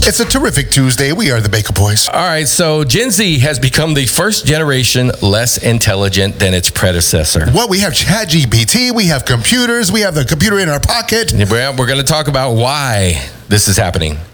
It's a terrific Tuesday. We are the Baker Boys. All right, so Gen Z has become the first generation less intelligent than its predecessor. Well, we have ChatGPT, we have computers, we have the computer in our pocket. We're going to talk about why this is happening.